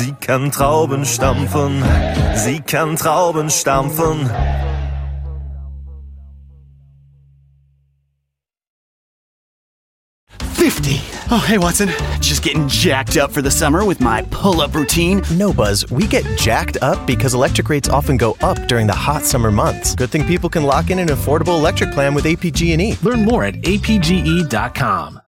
Sie kann Trauben stampfen, sie kann Trauben stampfen. Oh, hey, Watson. Just getting jacked up for the summer with my pull-up routine. No, Buzz, we get jacked up because electric rates often go up during the hot summer months. Good thing people can lock in an affordable electric plan with APG&E. Learn more at apge.com.